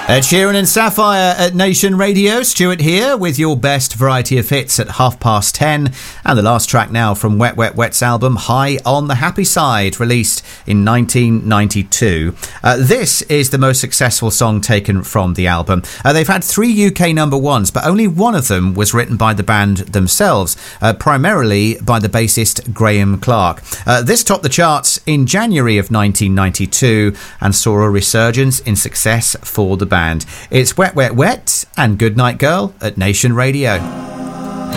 Ed Sheeran and Sapphire at Nation Radio. Stuart here with your best variety of hits at 10:30. And the last track now from Wet Wet Wet's album, High on the Happy Side, released in 1992. This is the most successful song taken from the album. They've had 3 UK number ones, but only one of them was written by the band themselves, primarily by the bassist Graham Clark. This topped the charts in January of 1992 and saw a resurgence in success for the band. It's Wet Wet Wet and Goodnight Girl at Nation Radio.